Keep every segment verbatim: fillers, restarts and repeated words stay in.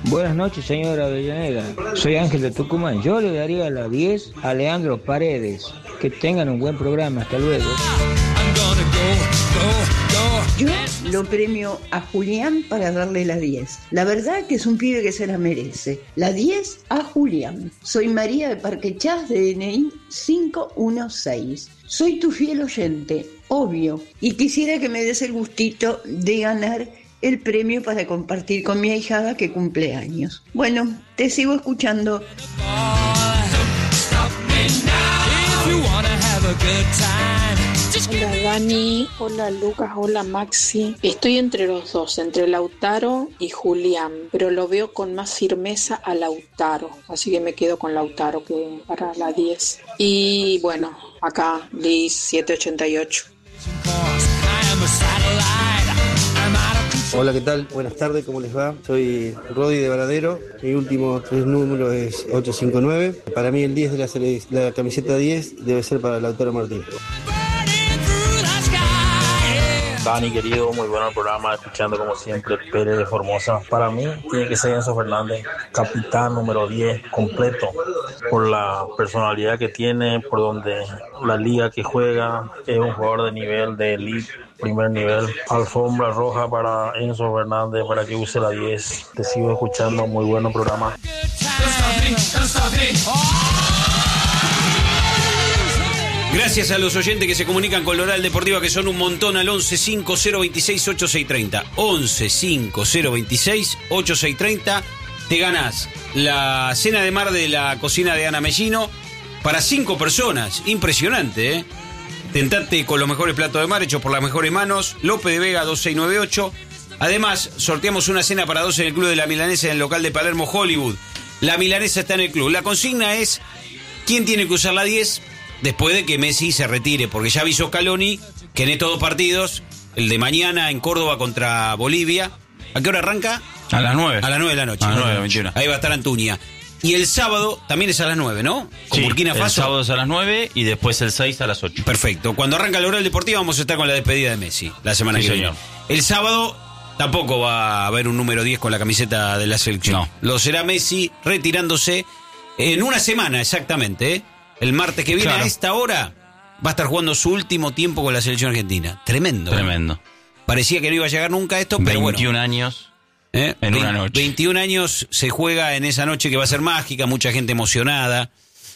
Buenas noches, señora Avellaneda. Soy Ángel de Tucumán. Yo le daría la diez a Leandro Paredes. Que tengan un buen programa. Hasta luego. Yo lo premio a Julián para darle la diez. La verdad que es un pibe que se la merece. La diez a Julián. Soy María de Parque Chas, de D N I cinco uno seis. Soy tu fiel oyente, obvio. Y quisiera que me des el gustito de ganar el premio para compartir con mi ahijada que cumple años. Bueno, te sigo escuchando. Hola Dani, hola Lucas, hola Maxi. Estoy entre los dos, entre Lautaro y Julián, pero lo veo con más firmeza a Lautaro, así que me quedo con Lautaro que para la diez. Y bueno, acá Liz siete ochenta y ocho. Hola, ¿qué tal? Buenas tardes, ¿cómo les va? Soy Rodi de Varadero, mi último tres número es ochocientos cincuenta y nueve. Para mí el diez de la, sele- la camiseta diez debe ser para Lautaro Martínez. Dani, querido, muy bueno el programa, escuchando como siempre Pérez de Formosa. Para mí tiene que ser Enzo Fernández, capitán número diez, completo, por la personalidad que tiene, por donde la liga que juega, es un jugador de nivel, de elite, primer nivel. Alfombra roja para Enzo Fernández, para que use la diez. Te sigo escuchando, muy bueno el programa. Gracias a los oyentes que se comunican con la Oral Deportiva, que son un montón, al once cinco cero veintiséis ochenta y seis treinta. once cinco cero veintiséis ochenta y seis treinta. Te ganás la cena de mar de la cocina de Ana Mellino para cinco personas. Impresionante, ¿eh? Tentate con los mejores platos de mar hechos por las mejores manos. López de Vega dos seis nueve ocho. Además, sorteamos una cena para dos en el Club de la Milanesa en el local de Palermo Hollywood. La Milanesa está en el club. La consigna es: ¿quién tiene que usar la diez? Después de que Messi se retire, porque ya avisó Scaloni que en estos dos partidos, el de mañana en Córdoba contra Bolivia, ¿a qué hora arranca? A las nueve. A las nueve de la noche. A las ¿no? nueve, veintiuno. Ahí va a estar Antuña. Y el sábado también es a las nueve, ¿no? Con Sí, Burkina Faso. el sábado es a las nueve y después el seis a las ocho. Perfecto. Cuando arranca la Oral Deportiva vamos a estar con la despedida de Messi la semana Sí, que señor. viene. El sábado tampoco va a haber un número diez con la camiseta de la selección. No. Lo será Messi retirándose en una semana exactamente, ¿eh? El martes que viene, Claro. a esta hora, va a estar jugando su último tiempo con la selección argentina. Tremendo. Tremendo. ¿eh? Parecía que no iba a llegar nunca a esto, pero veintiún bueno. años ¿Eh? en Ve- una noche. veintiún años se juega en esa noche que va a ser mágica, mucha gente emocionada.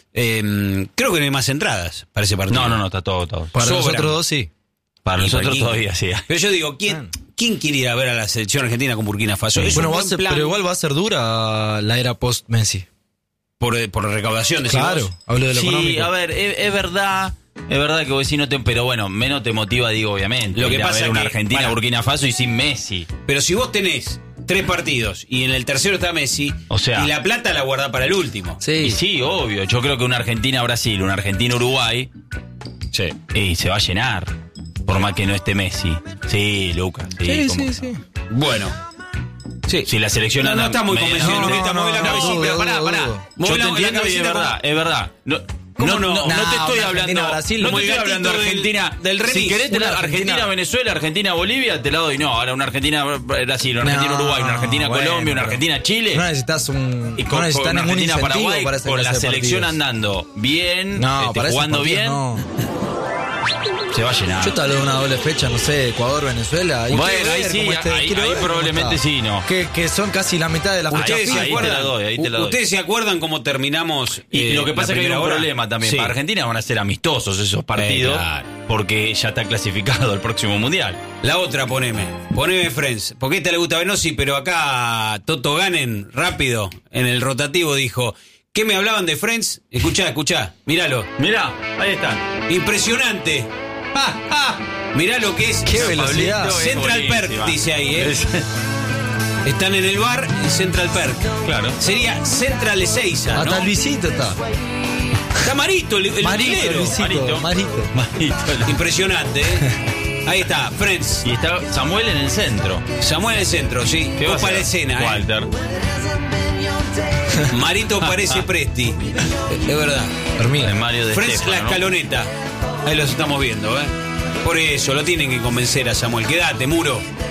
Eh, creo que no hay más entradas para ese partido. No, no, no, está todo, todo. Para Sobran. nosotros dos sí. Para Y nosotros cualquiera. todavía sí. Pero yo digo, ¿quién, ¿quién quiere ir a ver a la selección argentina con Burkina Faso? Es Bueno, un va a buen ser, plan pero igual va a ser dura la era post-Messi. por, por recaudación, decís Claro, vos. hablo de lo Sí, económico. a ver, es, es verdad, es verdad que vos decís no te, pero bueno, menos te motiva, digo, obviamente. Lo que ir a pasa ver es una que, Argentina, para. Burkina Faso y sin Messi. Pero si vos tenés tres partidos y en el tercero está Messi, O sea- y la plata la guardás para el último. Sí. Y sí, obvio. Yo creo que una Argentina-Brasil, una Argentina-Uruguay, Sí. y se va a llenar. Por más que no esté Messi. Sí, Lucas. Sí, Sí, ¿cómo sí, que sí. no? Bueno. Sí. Si la selección No, no anda está muy medio- convencido, No, Nurita, no, mueve la no, cabecita. pero pará, dudo, pará. dudo. Mueve Yo la- te la entiendo y es cabecita verdad, es verdad. No, ¿Cómo no, no? no, no Nah, te estoy una hablando Argentina-Brasil, no como te el estoy hablando de gatito del- Argentina del remis. Si querés Una tener Argentina- Argentina-Venezuela, Argentina-Bolivia, te la doy. No, ahora una Argentina-Brasil, una No, Argentina-Uruguay, una bueno, Argentina-Colombia, una pero Argentina-Chile. No necesitas un. Y no con, necesitas con ningún incentivo Argentina-Paraguay, para esa con la clase de selección partidos. andando bien, No, este, para esos jugando partidos bien, no. se va a llenar. Yo te hablo de una doble fecha, no sé, Ecuador, Venezuela. y Bueno, quiero ahí ver sí, cómo este- ahí- quiero ahí ver cómo probablemente está. sí, no. Que, que son casi la mitad de la fecha. ¿Ustedes se ahí te acuerdan? la doy, ahí te la doy. ¿Ustedes se acuerdan cómo terminamos? Y eh, lo que pasa la es que hay primera un hora? problema también. Sí. Para Argentina van a ser amistosos esos partidos, Eh, claro. porque ya está clasificado el próximo mundial. La otra, poneme. Poneme Friends. Porque a esta le gusta Venosi, pero acá Toto Ganen, rápido, en el rotativo, dijo: ¿qué me hablaban de Friends? Escuchá, escuchá, míralo. Mirá, ahí están. Impresionante. ¡Ja, ja! Mirá lo que es. Qué velocidad. Central Perk, Buenísima. dice ahí, ¿eh? Es- Están en el bar en Central Perk. Claro. Sería Central Ezeiza, Hasta ¿no? el Luisito está. Está Marito, el, el Marito, utilero. Luisito, Marito. Marito. Marito. Impresionante, ¿eh? Ahí está, Friends. Y está Samuel en el centro. Samuel en el centro, sí. ¿Qué va a Copa hacer? la escena, ¿eh? Walter. Marito parece Presti. Es verdad. Hermida. El Mario de Friends, Stefano, la ¿no? escaloneta. Ahí los estamos viendo, ¿eh? Por eso, lo tienen que convencer a Samuel. Quédate, Muro.